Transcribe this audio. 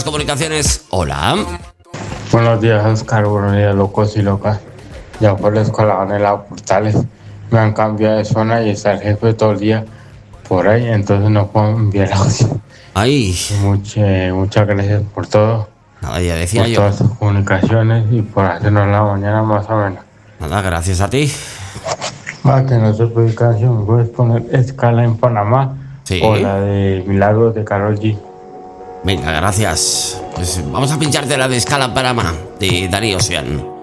comunicaciones. Hola. Buenos días, Oscar. Buenos días, locos y locas. Ya por la escuela han helado portales. Me han cambiado de zona y está el jefe todo el día por ahí, entonces no puedo enviar audio. Ay, Muchas gracias por todo, nada, ya decía por yo. todas tus comunicaciones y por hacernos la mañana más o menos. Nada, gracias a ti. Va, que no se puede canción, puedes poner Escala en Panamá Sí. o la de Milagros de Karol G. Venga, gracias. Pues vamos a pincharte la de Escala Panamá de Dani Ocean.